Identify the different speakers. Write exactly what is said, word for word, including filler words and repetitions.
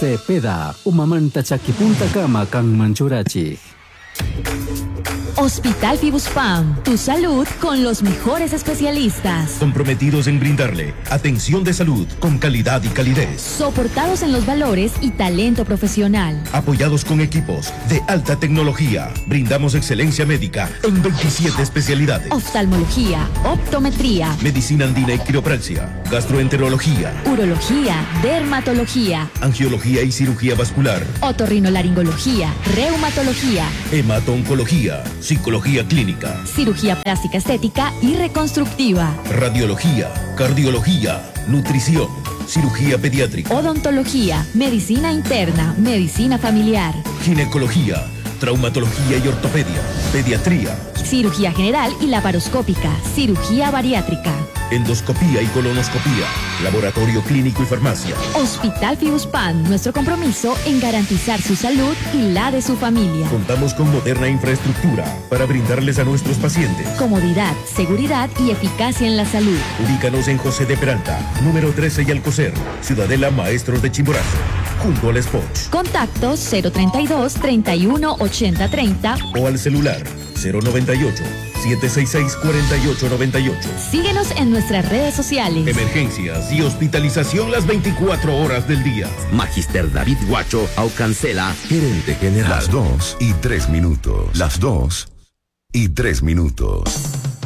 Speaker 1: Cepeda, umamanta chakipunta kama kang manchurachi.
Speaker 2: Hospital Fibuspam, tu salud con los mejores especialistas.
Speaker 3: Comprometidos en brindarle atención de salud con calidad y calidez.
Speaker 2: Soportados en los valores y talento profesional.
Speaker 3: Apoyados con equipos de alta tecnología. Brindamos excelencia médica en veintisiete especialidades.
Speaker 2: Oftalmología, optometría,
Speaker 3: medicina andina y quiropraxia, gastroenterología,
Speaker 2: urología, dermatología,
Speaker 3: angiología y cirugía vascular,
Speaker 2: otorrinolaringología, reumatología,
Speaker 3: hemato-oncología, psicología clínica,
Speaker 2: cirugía plástica estética y reconstructiva,
Speaker 3: radiología, cardiología, nutrición, cirugía pediátrica,
Speaker 2: odontología, medicina interna, medicina familiar,
Speaker 3: ginecología, traumatología y ortopedia, pediatría,
Speaker 2: cirugía general y laparoscópica, cirugía bariátrica,
Speaker 3: endoscopía y colonoscopía, laboratorio clínico y farmacia.
Speaker 2: Hospital Fibuspam, nuestro compromiso en garantizar su salud y la de su familia.
Speaker 3: Contamos con moderna infraestructura para brindarles a nuestros pacientes
Speaker 2: comodidad, seguridad y eficacia en la salud.
Speaker 3: Ubícanos en José de Peralta, número trece y Alcocer, Ciudadela Maestros de Chimborazo, junto al Spoch.
Speaker 2: Contactos cero treinta y dos, treinta y uno, ochenta, treinta
Speaker 3: o al celular cero noventa y ocho, siete seis seis, cuatro ocho nueve ocho.
Speaker 2: Síguenos en nuestras redes sociales.
Speaker 3: Emergencias y hospitalización las veinticuatro horas del día.
Speaker 4: Magister David Guacho Aucancela, gerente general.
Speaker 5: Las dos y tres minutos. Las dos y tres minutos.